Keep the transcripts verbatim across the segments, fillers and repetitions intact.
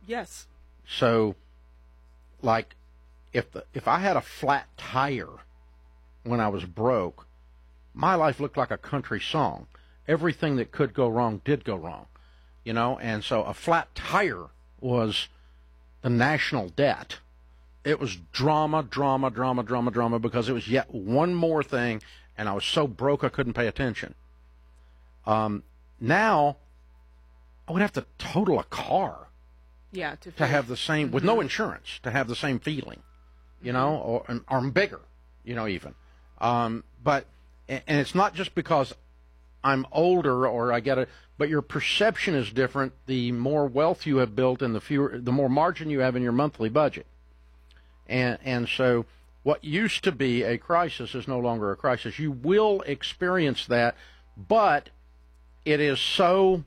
Yes. So, like, if the, if I had a flat tire when I was broke, my life looked like a country song. Everything that could go wrong did go wrong, you know, and so a flat tire was the national debt. It was drama, drama, drama, drama, drama, because it was yet one more thing, and I was so broke I couldn't pay attention. Um, now, I would have to total a car yeah, to, to have the same, mm-hmm. with no insurance, to have the same feeling, you mm-hmm. know, or, or bigger, you know, even. Um, but, and it's not just because I'm older or I get it, but your perception is different the more wealth you have built and the fewer, the more margin you have in your monthly budget. And and so what used to be a crisis is no longer a crisis. You will experience that, but it is so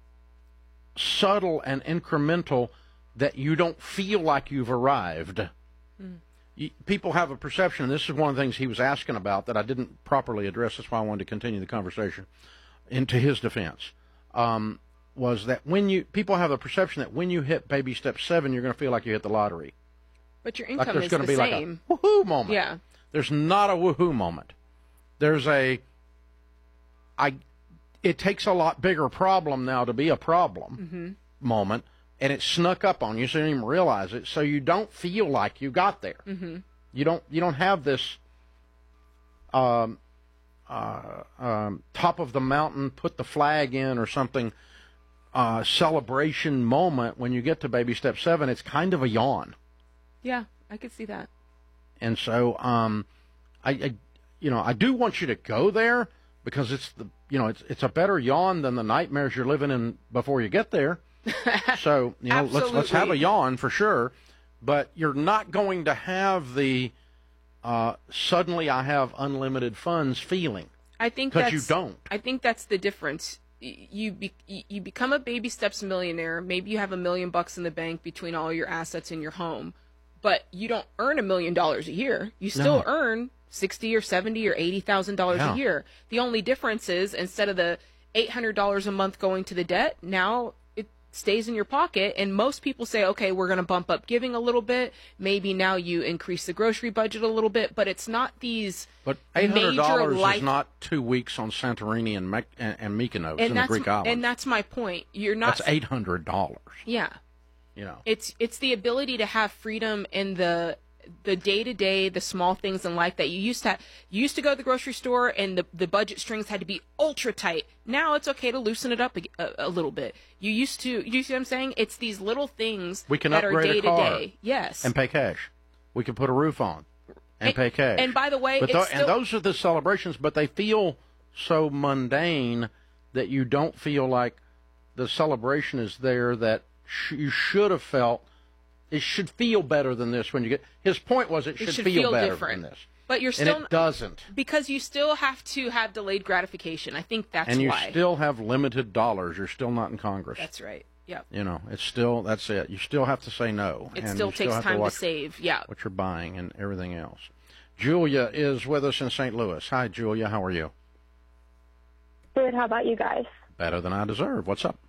subtle and incremental that you don't feel like you've arrived. Mm. You, people have a perception, and this is one of the things he was asking about that I didn't properly address. That's why I wanted to continue the conversation. Into his defense, um, was that when you people have a perception that when you hit baby step seven, you're going to feel like you hit the lottery. But your income like is going the to be same. Like a woohoo moment. Yeah. There's not a woohoo moment. There's a. I. It takes a lot bigger problem now to be a problem mm-hmm. moment, and it snuck up on you, so you didn't even realize it. So you don't feel like you got there. Mm-hmm. You don't. You don't have this. Um. Uh, um, top of the mountain, put the flag in or something, uh, celebration moment when you get to baby step seven. It's kind of a yawn. Yeah, I could see that. And so, um, I, I, you know, I do want you to go there because it's the, you know, it's it's a better yawn than the nightmares you're living in before you get there. So, you know, let's let's have a yawn for sure, but you're not going to have the. Uh, suddenly I have unlimited funds feeling. I think because you don't. I think that's the difference. You be, you become a baby steps millionaire. Maybe you have a million bucks in the bank between all your assets in your home, but you don't earn a million dollars a year. You still no. earn sixty or seventy or eighty thousand dollars yeah. a year. The only difference is instead of the eight hundred dollars a month going to the debt, now stays in your pocket, and most people say, okay, we're going to bump up giving a little bit. Maybe now you increase the grocery budget a little bit, but it's not these But eight hundred dollars major life... is not two weeks on Santorini and, Me- and, and Mykonos and in the Greek islands. And that's my point. You're not... That's eight hundred dollars. Yeah. You know. It's it's the ability to have freedom in the the day-to-day, the small things in life that you used to have. You used to go to the grocery store and the, the budget strings had to be ultra tight. Now it's okay to loosen it up a, a, a little bit. You used to, you see what I'm saying? It's these little things we can that are upgrade a car day-to-day. Yes. And pay cash. We can put a roof on and, and pay cash. And by the way, but it's th- still... and those are the celebrations, but they feel so mundane that you don't feel like the celebration is there that sh- you should have felt. It should feel better than this when you get... His point was it should, it should feel, feel better different. than this. But you're still... And it doesn't. Because you still have to have delayed gratification. I think that's why. And you why. still have limited dollars. You're still not in Congress. That's right. Yep. You know, it's still... That's it. You still have to say no. It and still you takes still time to, to save. Yeah. What you're buying and everything else. Julia is with us in Saint Louis. Hi, Julia. How are you? Good. How about you guys? Better than I deserve. What's up?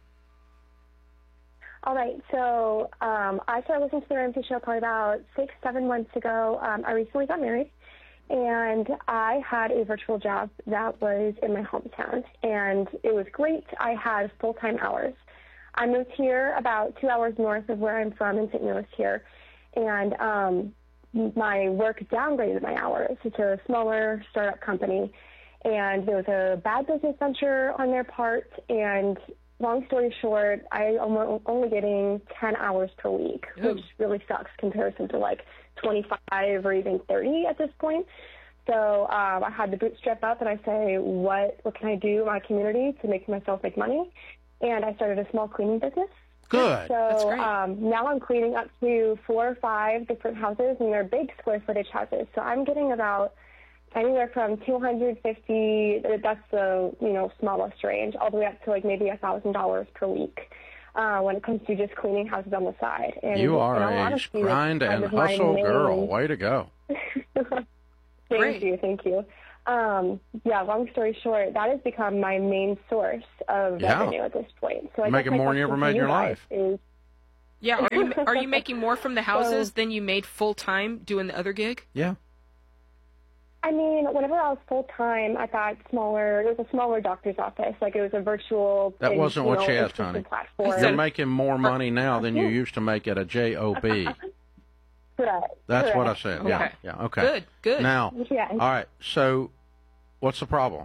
All right, so um, I started listening to the Ramsey Show probably about six, seven months ago. Um, I recently got married, and I had a virtual job that was in my hometown, and it was great. I had full-time hours. I moved here about two hours north of where I'm from in Saint Louis here, and um, my work downgraded my hours. It's a smaller startup company, and there was a bad business venture on their part, and long story short, I am only getting ten hours per week, Ooh. which really sucks comparison to like twenty-five or even thirty at this point. So um, I had to bootstrap up and I say, what what can I do in my community to make myself make money? And I started a small cleaning business. Good. So um, now I'm cleaning up to four or five different houses, and they're big square footage houses. So I'm getting about anywhere from two hundred fifty, that's the, you know, smallest range, all the way up to like maybe one thousand dollars per week uh, when it comes to just cleaning houses on the side. And you are a honesty, grind and hustle main... girl. Way to go. Thank Great. you. Thank you. Um, yeah, long story short, that has become my main source of yeah. revenue at this point. So I making more than you ever made in your life. Is, Yeah, are you are you making more from the houses so, than you made full time doing the other gig? Yeah. I mean, whenever I was full time at that smaller, it was a smaller doctor's office. Like it was a virtual. That and, wasn't you what know, she asked, honey. Platform. You're making more money now than you used to make at a job. Correct. That's Correct. what I said. Okay. Yeah. Yeah. Okay. Good. Good. Now. Yes. All right. So, what's the problem?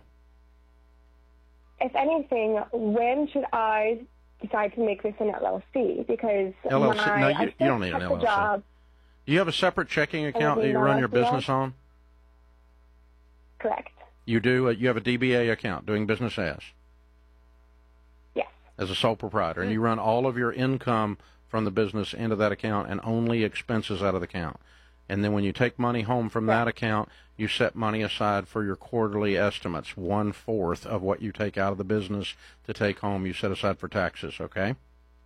If anything, when should I decide to make this an L L C? Because L L C? when I, No, you, I you don't need an L L C. Job, Do you have a separate checking account that you run your business on? Correct. You do. You have a D B A account, doing business as. Yes. As a sole proprietor, and you run all of your income from the business into that account and only expenses out of the account. And then when you take money home from that account, you set money aside for your quarterly estimates. One fourth of what you take out of the business to take home, you set aside for taxes. Okay.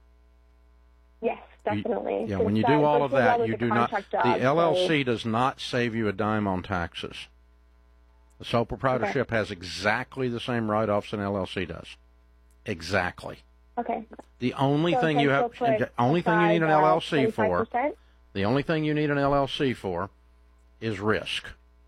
Yes, definitely. You, yeah. When you do all of that, you do not. The L L C does not save you a dime on taxes. The sole proprietorship okay. has exactly the same write-offs an L L C does. Exactly. Okay. The only so thing you have, the only thing you need an L L C for, the only thing you need an L L C for, is risk.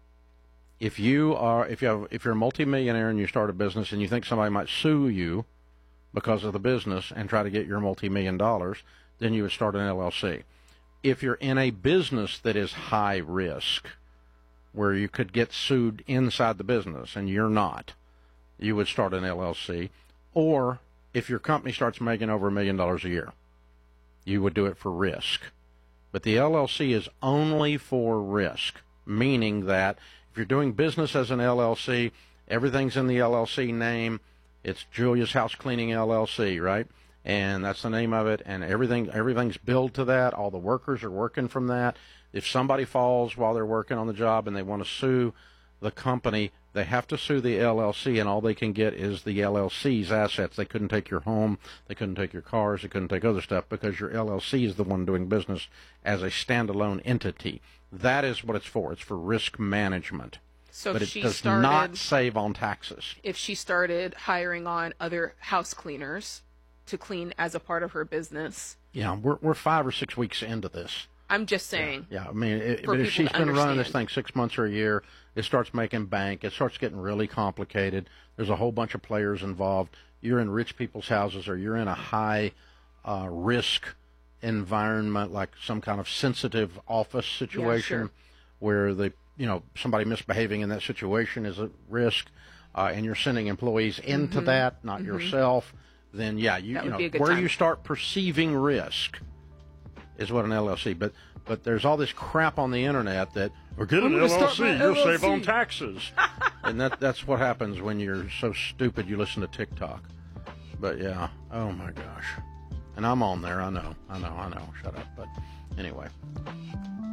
If you are, if you have, if you're a multimillionaire and you start a business and you think somebody might sue you because of the business and try to get your multi-million dollars, then you would start an L L C. If you're in a business that is high risk, where you could get sued inside the business and you're not, you would start an L L C. Or if your company starts making over a million dollars a year, you would do it for risk. But the L L C is only for risk, meaning that if you're doing business as an L L C, everything's in the L L C name. It's Julia's House Cleaning L L C, right? And that's the name of it, and everything everything's billed to that. All the workers are working from that. If somebody falls while they're working on the job and they want to sue the company, they have to sue the L L C, and all they can get is the L L C's assets. They couldn't take your home, they couldn't take your cars, they couldn't take other stuff because your L L C is the one doing business as a standalone entity. That is what it's for. It's for risk management. So but if it she does started, not save on taxes. If she started hiring on other house cleaners to clean as a part of her business. Yeah, we're we're five or six weeks into this. I'm just saying. Yeah, yeah. I mean, it, but if she's been understand. running this thing six months or a year, it starts making bank. It starts getting really complicated. There's a whole bunch of players involved. You're in rich people's houses, or you're in a high uh, risk environment, like some kind of sensitive office situation, yeah, sure. where the you know somebody misbehaving in that situation is a risk, uh, and you're sending employees into mm-hmm. that, not mm-hmm. yourself. Then yeah, you, you know where time. you start perceiving risk is what an L L C. But but there's all this crap on the internet that we're getting an L L C, you'll save on taxes, and that that's what happens when you're so stupid you listen to TikTok. But yeah, oh my gosh, and I'm on there. I know, I know, I know. Shut up. But anyway.